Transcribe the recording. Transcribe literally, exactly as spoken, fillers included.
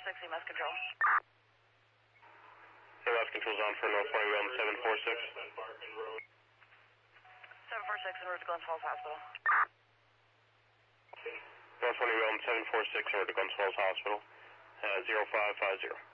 six, E M S Control. E M S Control's on for North Point Realm seven four six. seven four six, en route to Glens Falls Hospital. North Point Realm seven four six, en route to Glens Falls Hospital. Uh, zero five five zero.